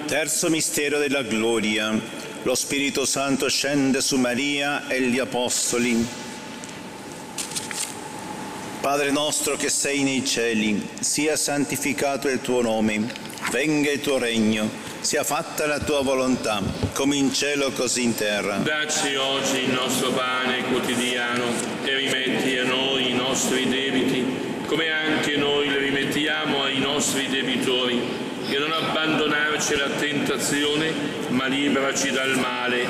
Terzo mistero della gloria. Lo Spirito Santo scende su Maria e gli Apostoli. Padre nostro che sei nei cieli, sia santificato il tuo nome, venga il tuo regno, sia fatta la tua volontà, come in cielo così in terra. Dacci oggi il nostro pane quotidiano e rimetti a noi i nostri debiti, come anche noi li rimettiamo ai nostri debitori, e non abbandonarci alla tentazione, ma liberaci dal male.